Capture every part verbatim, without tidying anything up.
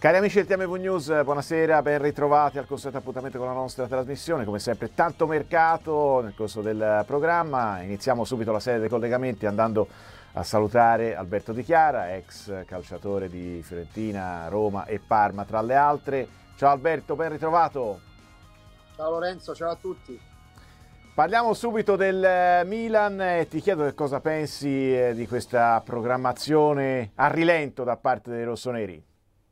Cari amici del T M V News, buonasera, ben ritrovati al consueto appuntamento con la nostra trasmissione. Come sempre tanto mercato nel corso del programma. Iniziamo subito la serie dei collegamenti andando a salutare Alberto Di Chiara, ex calciatore di Fiorentina, Roma e Parma tra le altre. Ciao Alberto, ben ritrovato. Ciao Lorenzo, ciao a tutti. Parliamo subito del Milan e ti chiedo che cosa pensi di questa programmazione a rilento da parte dei rossoneri.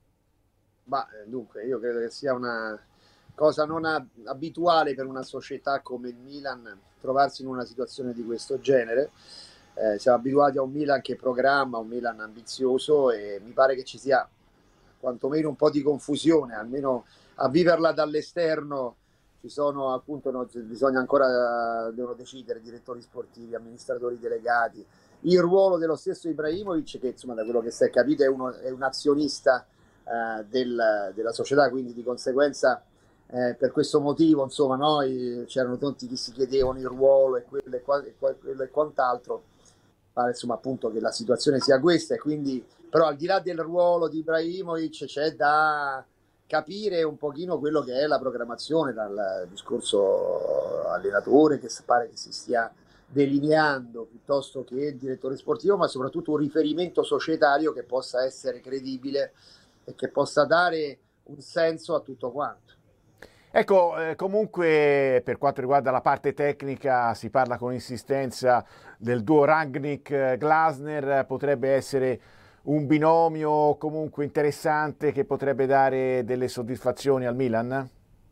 Ma dunque, io credo che sia una cosa non abituale per una società come il Milan trovarsi in una situazione di questo genere. Eh, siamo abituati a un Milan che programma, un Milan ambizioso, e mi pare che ci sia quantomeno un po' di confusione, almeno a viverla dall'esterno. Ci sono appunto, no, bisogna ancora devono decidere direttori sportivi, amministratori delegati, il ruolo dello stesso Ibrahimovic, che insomma da quello che si è capito è, uno, è un azionista Uh, del, della società, quindi di conseguenza eh, per questo motivo insomma noi c'erano tanti che si chiedevano il ruolo e quello e, qua, e, qua, quello e quant'altro. Pare insomma appunto che la situazione sia questa, e quindi però al di là del ruolo di Ibrahimovic c'è da capire un pochino quello che è la programmazione dal discorso allenatore, che pare che si stia delineando, piuttosto che il direttore sportivo, ma soprattutto un riferimento societario che possa essere credibile e che possa dare un senso a tutto quanto. Ecco, eh, comunque per quanto riguarda la parte tecnica si parla con insistenza del duo Rangnick-Glasner, potrebbe essere un binomio comunque interessante che potrebbe dare delle soddisfazioni al Milan?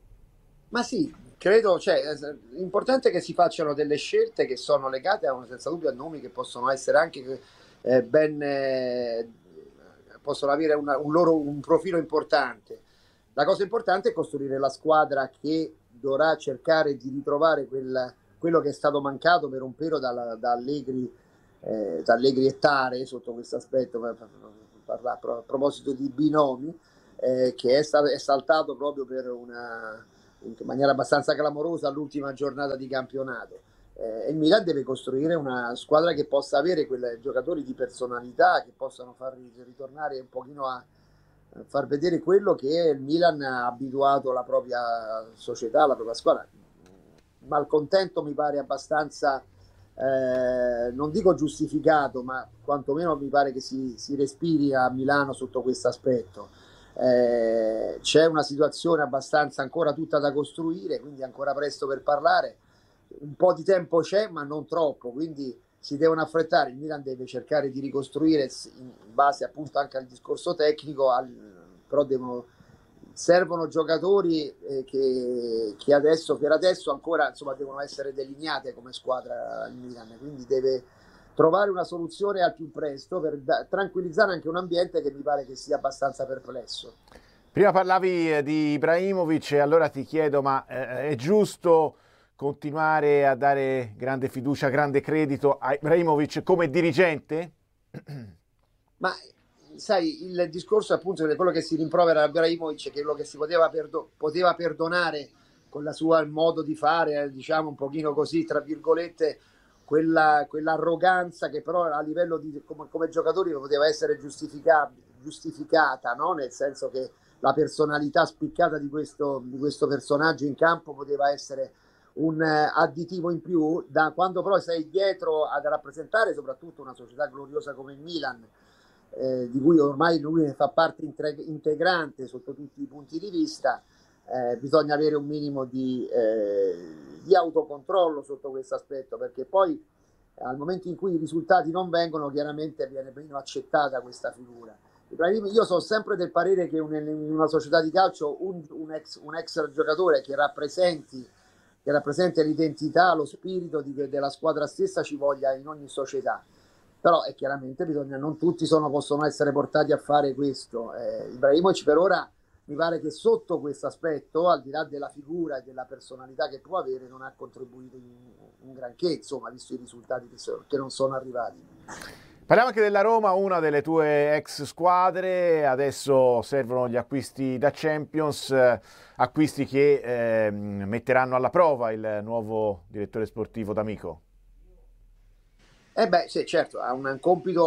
Ma sì, credo, cioè, l'importante è che si facciano delle scelte che sono legate a, senza dubbio, a nomi che possono essere anche eh, ben... Eh, possono avere una, un loro un profilo importante. La cosa importante è costruire la squadra che dovrà cercare di ritrovare quel, quello che è stato mancato per un periodo da, da, Allegri, eh, da Allegri e Tare sotto questo aspetto, per, per, per, a proposito di binomi, eh, che è, stato, è saltato proprio per una, in maniera abbastanza clamorosa all'ultima giornata di campionato. Eh, il Milan deve costruire una squadra che possa avere quei giocatori di personalità che possano far ritornare un pochino a, a far vedere quello che il Milan ha abituato la propria società, la propria squadra. Malcontento mi pare abbastanza, eh, non dico giustificato, ma quantomeno mi pare che si, si respiri a Milano sotto questo aspetto. Eh, c'è una situazione abbastanza ancora tutta da costruire, quindi ancora presto per parlare. Un po' di tempo c'è, ma non troppo, quindi si devono affrettare. Il Milan deve cercare di ricostruire in base appunto anche al discorso tecnico, al, però devono, servono giocatori eh, che, che adesso per adesso ancora insomma devono essere delineate come squadra il Milan, quindi deve trovare una soluzione al più presto per da, tranquillizzare anche un ambiente che mi pare che sia abbastanza perplesso. Prima parlavi di Ibrahimovic, allora ti chiedo, ma eh, è giusto continuare a dare grande fiducia, grande credito a Ibrahimovic come dirigente? Ma sai, il discorso appunto di quello che si rimprovera a Ibrahimovic, che quello che si poteva, perdo- poteva perdonare con la sua modo di fare, diciamo un pochino così, tra virgolette, quella, quell'arroganza che però a livello di come, come giocatori poteva essere giustificata, no? Nel senso che la personalità spiccata di questo, di questo personaggio in campo poteva essere un additivo in più. Da quando però sei dietro ad rappresentare soprattutto una società gloriosa come il Milan, eh, di cui ormai lui ne fa parte integrante sotto tutti i punti di vista, eh, bisogna avere un minimo di, eh, di autocontrollo sotto questo aspetto, perché poi al momento in cui i risultati non vengono, chiaramente viene meno accettata questa figura. Io sono sempre del parere che in una società di calcio un, un, ex, un ex giocatore che rappresenti che rappresenta l'identità, lo spirito di, della squadra stessa ci voglia in ogni società, però è chiaramente bisogna, non tutti sono, possono essere portati a fare questo. eh, Ibrahimovic per ora mi pare che sotto questo aspetto, al di là della figura e della personalità che può avere, non ha contribuito in, un granché, insomma, visto i risultati che, so, che non sono arrivati. Parliamo anche della Roma, una delle tue ex squadre. Adesso servono gli acquisti da Champions, eh, acquisti che eh, metteranno alla prova il nuovo direttore sportivo D'Amico. Eh beh, sì, certo, ha un compito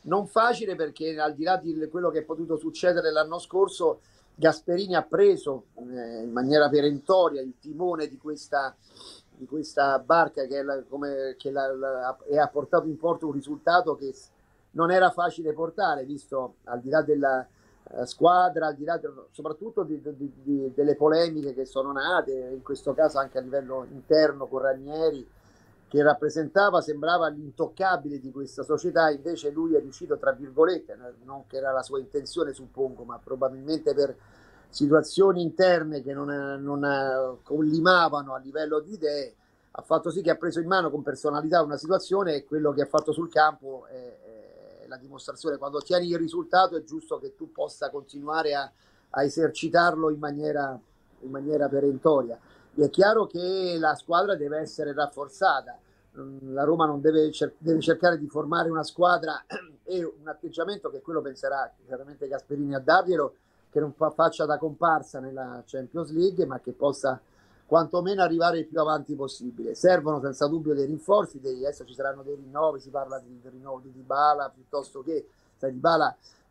non facile, perché al di là di quello che è potuto succedere l'anno scorso, Gasperini ha preso eh, in maniera perentoria il timone di questa, di questa barca che, è la, come, che la, la, e ha portato in porto un risultato che non era facile portare, visto al di là della uh, squadra, al di là de, soprattutto di, di, di, delle polemiche che sono nate, in questo caso anche a livello interno con Ranieri, che rappresentava, sembrava l'intoccabile di questa società. Invece lui è riuscito, tra virgolette, non che era la sua intenzione suppongo, ma probabilmente per situazioni interne che non, non collimavano a livello di idee, ha fatto sì che ha preso in mano con personalità una situazione, e quello che ha fatto sul campo è, è la dimostrazione. Quando ottieni il risultato è giusto che tu possa continuare a, a esercitarlo in maniera, in maniera perentoria. È chiaro che la squadra deve essere rafforzata, la Roma non deve, cer- deve cercare di formare una squadra e un atteggiamento, che quello penserà chiaramente Gasperini a darglielo, che non fa- faccia da comparsa nella Champions League, ma che possa quantomeno arrivare il più avanti possibile. Servono senza dubbio dei rinforzi, dei, adesso ci saranno dei rinnovi, si parla di, del rinnovo di Dybala, piuttosto che, sai, Dybala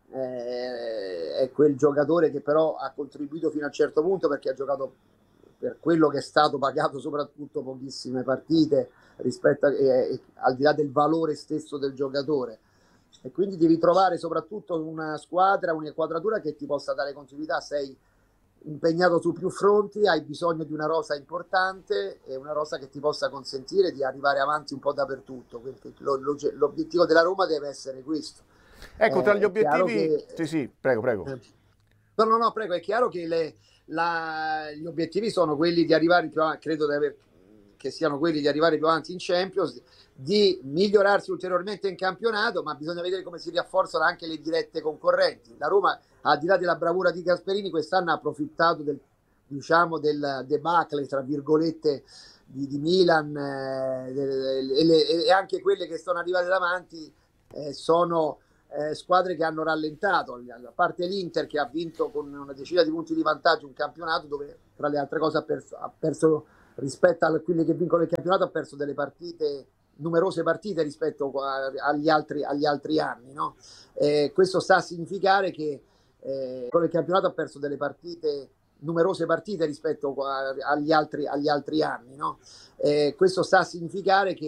eh, è quel giocatore che però ha contribuito fino a un certo punto, perché ha giocato, per quello che è stato pagato, soprattutto pochissime partite rispetto a, eh, al di là del valore stesso del giocatore, e quindi devi trovare soprattutto una squadra, un'inquadratura che ti possa dare continuità. Sei impegnato su più fronti, hai bisogno di una rosa importante e una rosa che ti possa consentire di arrivare avanti un po' dappertutto. Lo, lo, l'obiettivo della Roma deve essere questo. Ecco, tra gli eh, obiettivi che, sì sì prego prego eh, no no no prego è chiaro che le La, gli obiettivi sono quelli di arrivare più avanti, credo di aver, che siano quelli di arrivare più avanti in Champions, di migliorarsi ulteriormente in campionato, ma bisogna vedere come si rafforzano anche le dirette concorrenti. La Roma, al di là della bravura di Gasperini, quest'anno ha approfittato del, diciamo, del debacle, tra virgolette, di, di Milan, eh, e, le, e anche quelle che sono arrivate davanti eh, sono Eh, squadre che hanno rallentato, a parte l'Inter che ha vinto con una decina di punti di vantaggio un campionato dove, tra le altre cose, ha perso, ha perso rispetto a quelli che vincono il campionato, ha perso delle partite, numerose partite rispetto a, agli, altri, agli altri anni, no? Eh, questo sta a significare che eh, con il campionato ha perso delle partite, numerose partite rispetto a, agli, altri, agli altri anni, no? Eh, questo sta a significare che